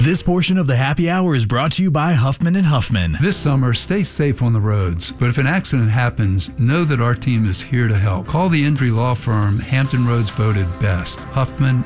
This portion of the happy hour is brought to you by Huffman & Huffman. This summer, stay safe on the roads. But if an accident happens, know that our team is here to help. Call the injury law firm Hampton Roads voted best, Huffman